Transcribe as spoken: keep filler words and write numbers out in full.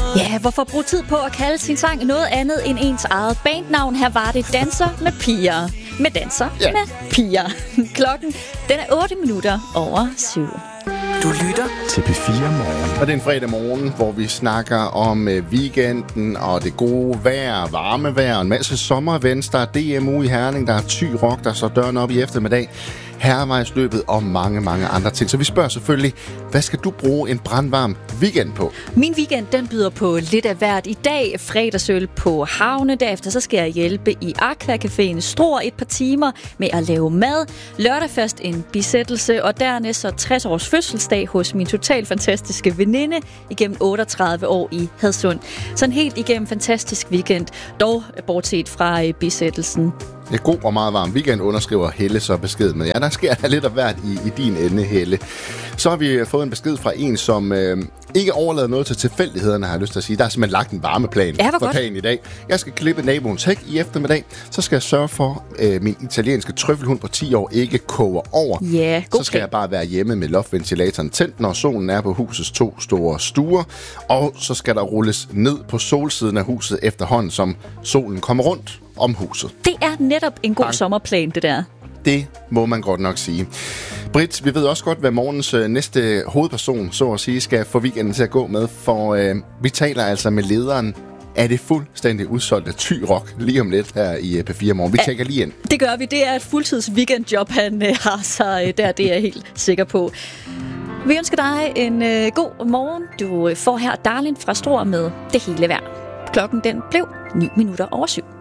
Ja, hvorfor bruge tid på at kalde sin sang noget andet end ens eget bandnavn? Her var det Danser med piger. Med danser ja. med piger. Klokken, den er otte minutter over syv. Du lytter til P fire Morgen. Og det er en fredag morgen, hvor vi snakker om øh, weekenden og det gode vejr, varme vejr og en masse sommerevents. Der er D M U i Herning, der er Thy Rock, der så døren op i eftermiddag. Herrevejsløbet og mange, mange andre ting. Så vi spørger selvfølgelig, hvad skal du bruge en brandvarm weekend på? Min weekend, den byder på lidt af hvert. I dag fredagsøl på Havne. Derefter så skal jeg hjælpe i Aqua Caféen Struer et par timer med at lave mad. Lørdag først en bisættelse, og dernæst så tres års fødselsdag hos min totalt fantastiske veninde igennem otteogtredive år i Hadsund. Så en helt igennem fantastisk weekend, dog bortset fra bisættelsen. Ja, god og meget varm weekend, underskriver Helle så besked med. Ja, der sker lidt af hvert i, i din ende, Helle. Så har vi fået en besked fra en, som øh, ikke overlader noget til tilfældighederne, har jeg lyst til at sige. Der er simpelthen lagt en varmeplan ja, for dagen i dag. Jeg skal klippe naboens hæk i eftermiddag. Så skal jeg sørge for, at øh, min italienske trøffelhund på ti år ikke koger over. Ja, så skal jeg bare være hjemme med loftventilatoren tændt, når solen er på husets to store stuer. Og så skal der rulles ned på solsiden af huset efterhånden, som solen kommer rundt om huset. Det er netop en god Bang. sommerplan, det der. Det må man godt nok sige. Britt, vi ved også godt, hvad morgens øh, næste hovedperson, så at sige, skal få weekenden til at gå med, for øh, vi taler altså med lederen af det fuldstændig udsolgte Thy Rock lige om lidt her i P fire Morgen. Vi tjekker lige ind. Det gør vi. Det er et fuldtids weekendjob, han øh, har så øh, der, det er jeg helt sikker på. Vi ønsker dig en øh, god morgen. Du får her Darlin fra Struer med Det hele værd. Klokken den blev ni minutter over syv.